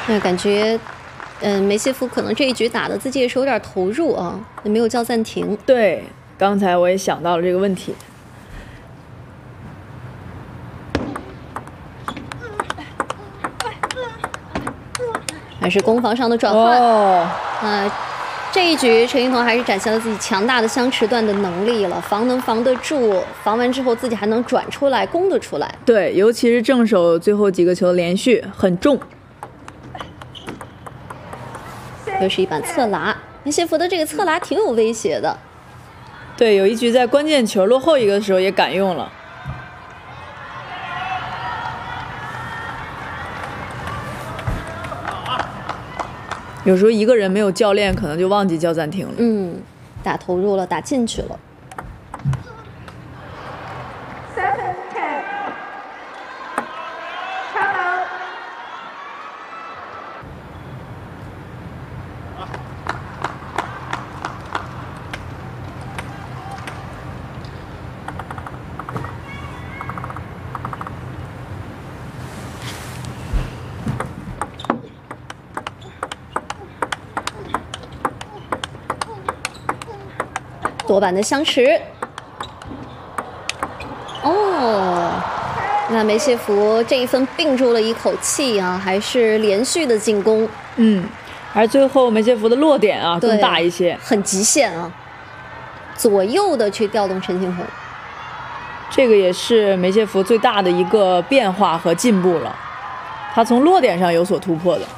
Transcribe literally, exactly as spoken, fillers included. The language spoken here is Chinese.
那感觉，嗯，梅谢夫可能这一局打的自己也是有点投入啊，也没有叫暂停。 对，刚才我也想到了这个问题。 还是攻防上的转换。哦，呃，这一局陈幸同还是展现了自己强大的相持段的能力了，防能防得住，防完之后自己还能转出来，攻得出来。 对，尤其是正手最后几个球连续很重。 又是一板侧拉，梅谢夫的这个侧拉挺有威胁的。 对，有一局在关键球落后一个的时候也敢用了。有时候一个人没有教练，可能就忘记叫暂停了。 嗯，打投入了，打进去了。多板的相持，哦，那梅谢夫这一分并住了一口气啊，还是连续的进攻， 嗯，而最后梅谢夫的落点啊更大一些， 很极限啊，左右的去调动陈幸同， 这个也是梅谢夫最大的一个变化和进步了，他从落点上有所突破的。